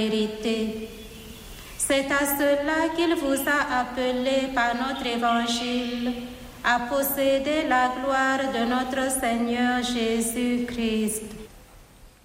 vérité. C'est à cela qu'il vous a appelé par notre évangile à posséder la gloire de notre Seigneur Jésus-Christ.